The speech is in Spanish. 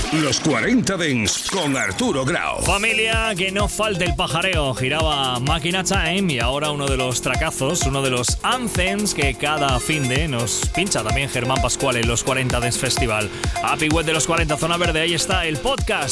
Los 40 Dents con Arturo Grau. Familia, que no falte el pajareo. Giraba Máquina Time y ahora uno de los tracazos, uno de los anthems que cada finde nos pincha también Germán Pascual en los 40 Dents Festival. Happy Web de los 40, Zona Verde, ahí está el podcast